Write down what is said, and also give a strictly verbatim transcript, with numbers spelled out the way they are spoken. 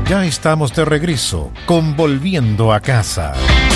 Ya estamos de regreso con Volviendo a Casa.